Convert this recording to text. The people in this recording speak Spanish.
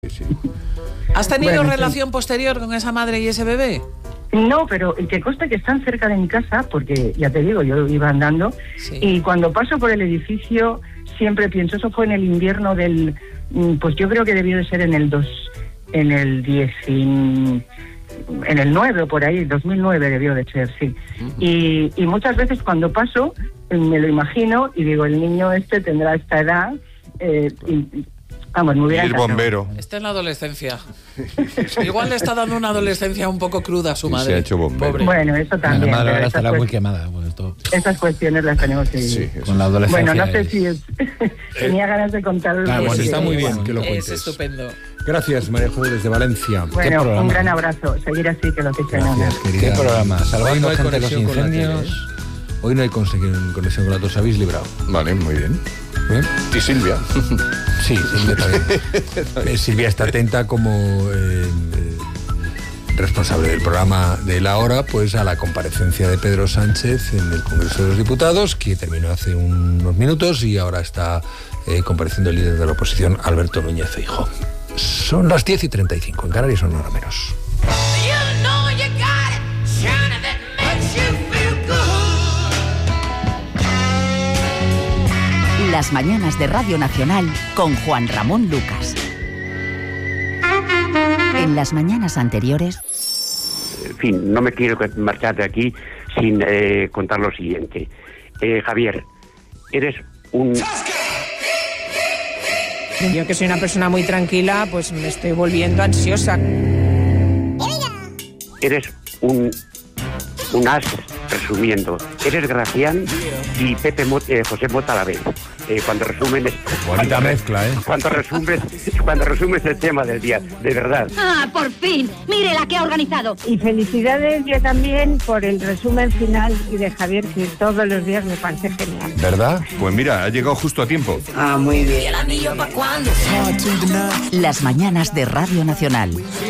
Sí. ¿Has tenido relación posterior con esa madre y ese bebé? No, pero que consta que están cerca de mi casa, porque ya te digo, yo iba andando, y cuando paso por el edificio siempre pienso, eso fue en el invierno del, pues yo creo que debió de ser en el 9 o por ahí, 2009 debió de ser, sí. Y muchas veces cuando paso me lo imagino y digo, el niño este tendrá esta edad, vamos, me hubiera encantado. El bombero. Está en la adolescencia. Igual le está dando una adolescencia un poco cruda a su madre. Se ha hecho bombero. Pobre. Bueno, eso también. La madre ahora pero estará muy quemada. Bueno, esas cuestiones las tenemos que vivir. Sí, con la adolescencia. Bueno, no sé si tenía ganas de contarlo. Ah, pues porque, está muy bien bueno, que lo Es cuentes. estupendo. Gracias, María José, desde Valencia. Bueno, programa? un gran abrazo. Seguir así, que lo que sea. Gracias, querida. ¿Qué programa? Hoy Salvando no hay gente de los conexión con la tele, incendios. Hoy no hay conexión con la tos, habéis librado. Vale, muy bien. ¿Eh? ¿Y Silvia? Sí, Silvia también. Silvia está atenta como responsable del programa de La Hora, pues a la comparecencia de Pedro Sánchez en el Congreso de los Diputados, que terminó hace unos minutos y ahora está compareciendo el líder de la oposición, Alberto Núñez Feijóo. Son las 10:35, en Canarias son una hora menos. Las mañanas de Radio Nacional con Juan Ramón Lucas. En las mañanas anteriores... En fin, no me quiero marchar de aquí sin contar lo siguiente. Javier, eres un... Yo, que soy una persona muy tranquila, pues me estoy volviendo ansiosa. Eres un as, resumiendo. Eres Gracián y José Mota a la vez. Cuando resumen... Bonita mezcla, ¿eh? Cuando resumes el tema del día, de verdad. ¡Ah, por fin! ¡Mire la que ha organizado! Y felicidades yo también por el resumen final y de Javier, que todos los días me parece genial. ¿Verdad? Pues mira, ha llegado justo a tiempo. Las mañanas de Radio Nacional.